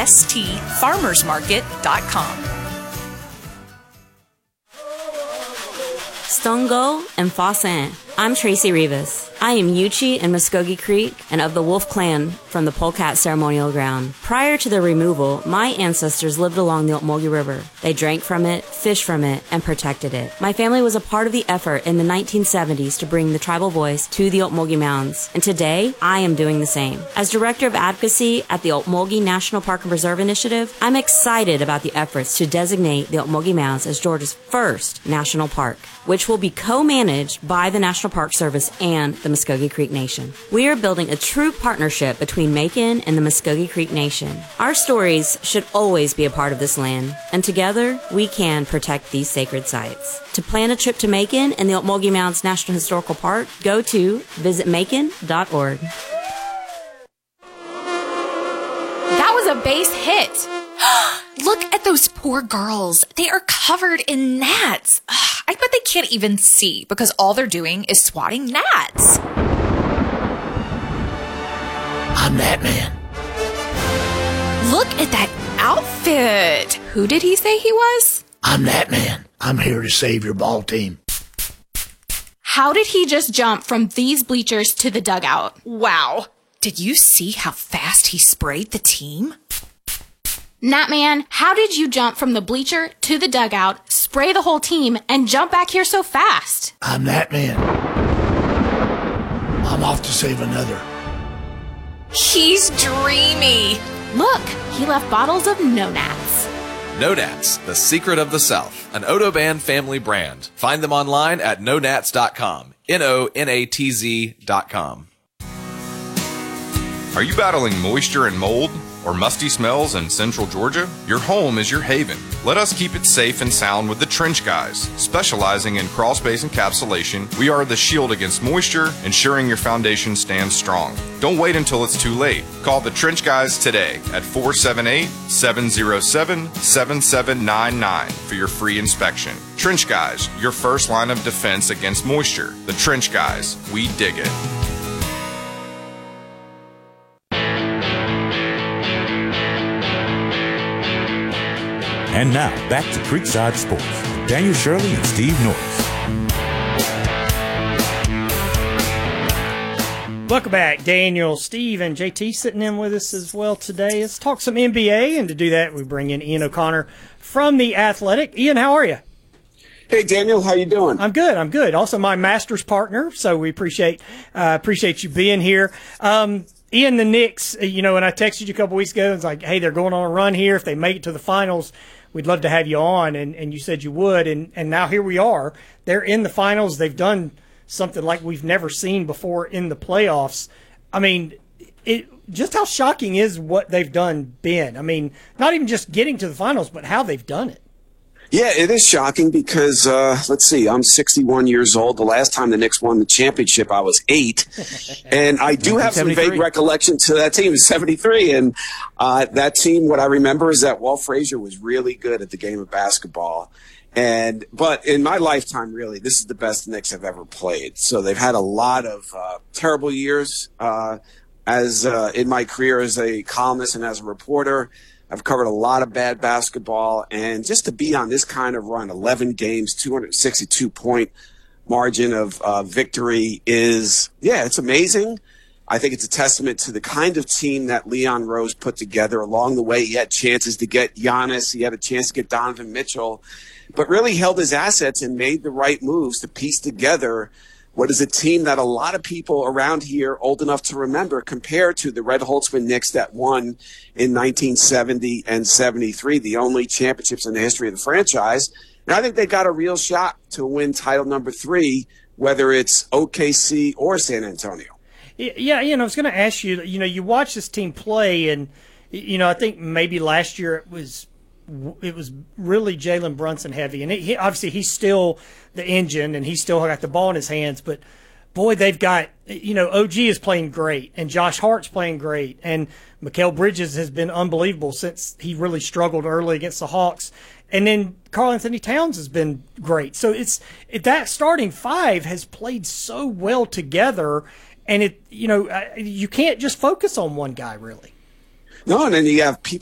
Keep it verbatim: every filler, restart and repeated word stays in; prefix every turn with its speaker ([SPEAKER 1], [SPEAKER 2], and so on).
[SPEAKER 1] s t farmers market dot com.
[SPEAKER 2] Stongo and Fossan. I'm Tracy Rivas. I am Yuchi in Muskogee Creek and of the Wolf Clan from the Polecat Ceremonial Ground. Prior to their removal, my ancestors lived along the Okmulgee River. They drank from it, fished from it, and protected it. My family was a part of the effort in the nineteen seventies to bring the tribal voice to the Okmulgee Mounds, and today I am doing the same. As Director of Advocacy at the Okmulgee National Park and Preserve Initiative, I'm excited about the efforts to designate the Okmulgee Mounds as Georgia's first national park, which will be co-managed by the National Park Service and the Muskogee Creek Nation. We are building a true partnership between Macon and the Muskogee Creek Nation. Our stories should always be a part of this land, and together we can protect these sacred sites. To plan a trip to Macon and the Okmulgee Mounds National Historical Park, go to visit macon dot org.
[SPEAKER 3] That was a base hit. Look at those poor girls. They are covered in gnats. I bet they can't even see because all they're doing is swatting gnats.
[SPEAKER 4] I'm that man.
[SPEAKER 3] Look at that outfit. Who did he say he was?
[SPEAKER 4] I'm that man. I'm here to save your ball team.
[SPEAKER 3] How did he just jump from these bleachers to the dugout? Wow. Did you see how fast he sprayed the team? Gnatman, how did you jump from the bleacher to the dugout, spray the whole team, and jump back here so fast?
[SPEAKER 4] I'm that man. I'm off to save another.
[SPEAKER 3] He's dreamy. Look, he left bottles of No Nats.
[SPEAKER 5] No Nats, the secret of the South, an Odoban family brand. Find them online at no nats dot com. N O N A T Z dot com.
[SPEAKER 6] Are you battling moisture and mold or musty smells in central Georgia? Your home is your haven. Let us keep it safe and sound with the Trench Guys. Specializing in crawl space encapsulation, we are the shield against moisture, ensuring your foundation stands strong. Don't wait until it's too late. Call the Trench Guys today at four seven eight, seven zero seven, seven seven nine nine for your free inspection. Trench Guys, your first line of defense against moisture. The Trench Guys, we dig it.
[SPEAKER 7] And now, back to Creekside Sports. Daniel Shirley and Steve Norris.
[SPEAKER 8] Welcome back. Daniel, Steve, and J T sitting in with us as well today. Let's talk some N B A, and to do that, we bring in Ian O'Connor from The Athletic. Ian, how are you?
[SPEAKER 9] Hey, Daniel, how you doing?
[SPEAKER 8] I'm good. I'm good. Also, my master's partner, so we appreciate uh, appreciate you being here. Um, Ian, the Knicks, you know, when I texted you a couple weeks ago, it's like, hey, they're going on a run here. If they make it to the finals, we'd love to have you on, and, and you said you would, and, and now here we are. They're in the finals. They've done something like we've never seen before in the playoffs. I mean, it just how shocking is what they've done been? I mean, not even just getting to the finals, but how they've done it.
[SPEAKER 9] Yeah, it is shocking because, uh, let's see, I'm sixty-one years old. The last time the Knicks won the championship, I was eight. And I do have some vague recollection to that team. It was seventy-three. And uh, that team, what I remember is that Walt Frazier was really good at the game of basketball. And but in my lifetime, really, this is the best the Knicks have ever played. So they've had a lot of uh, terrible years. Uh, as uh, in my career as a columnist and as a reporter, I've covered a lot of bad basketball, and just to be on this kind of run, eleven games, two hundred sixty-two point margin of uh, victory is, yeah, it's amazing. I think it's a testament to the kind of team that Leon Rose put together. Along the way, he had chances to get Giannis. He had a chance to get Donovan Mitchell, but really held his assets and made the right moves to piece together what is a team that a lot of people around here old enough to remember compared to the Red Holtzman Knicks that won in nineteen seventy and seventy-three, the only championships in the history of the franchise. And I think they got a real shot to win title number three, whether it's O K C or San Antonio.
[SPEAKER 8] Yeah, you know, I was going to ask you, you know, you watch this team play, and, you know, I think maybe last year it was it was really Jalen Brunson heavy. And he, obviously he's still the engine, and he's still got the ball in his hands. But, boy, they've got, you know, O G is playing great, and Josh Hart's playing great. And Mikal Bridges has been unbelievable since he really struggled early against the Hawks. And then Karl-Anthony Towns has been great. So it's it, that starting five has played so well together. And, it you know, you can't just focus on one guy, really.
[SPEAKER 9] No, and then you have